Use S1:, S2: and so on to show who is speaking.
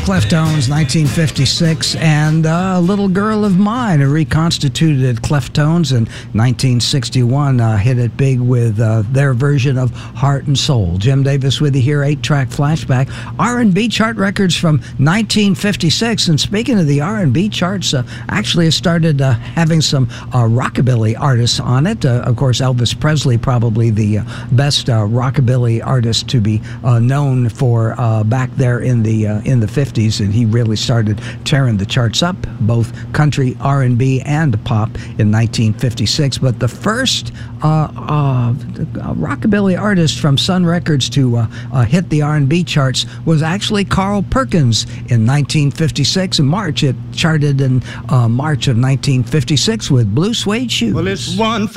S1: Cleftones, 1956, and A Little Girl of Mine, a reconstituted Cleftones in 1961, hit it big with their version of Heart and Soul. Jim Davis with you here, 8-track flashback. R&B chart records from 1956, and speaking of the R&B charts, actually it started having some rockabilly artists on it. Of course, Elvis Presley, probably the best rockabilly artist to be known for back there in the 50s, and he really started tearing the charts up, both country, R&B, and pop in 1956. But the first rockabilly artist from Sun Records to hit the R&B charts was actually Carl Perkins in 1956. In March, it charted in March of 1956 with Blue Suede Shoes.
S2: Well, it's one